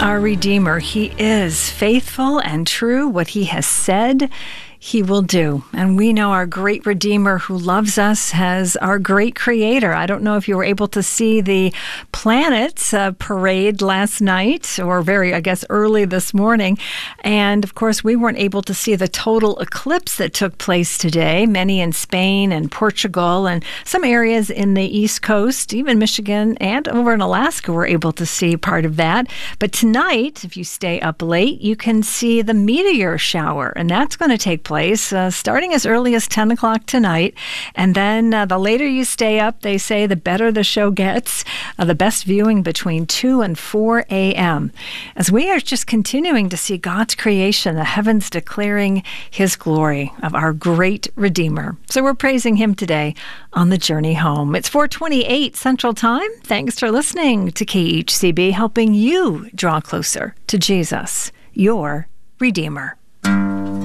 our Redeemer. He is faithful and true. What he has said, he will do. And we know our great Redeemer who loves us as our great Creator. I don't know if you were able to see the planets parade last night, or early this morning. And of course, we weren't able to see the total eclipse that took place today. Many in Spain and Portugal and some areas in the East Coast, even Michigan and over in Alaska, were able to see part of that. But tonight, if you stay up late, you can see the meteor shower, and that's going to take place starting as early as 10 o'clock tonight. And then the later you stay up, they say the better the show gets, the best viewing between 2 and 4 a.m. As we are just continuing to see God's creation, the heavens declaring his glory of our great Redeemer. So we're praising him today on the journey home. It's 4:28 Central Time. Thanks for listening to KHCB, helping you draw closer to Jesus, your Redeemer.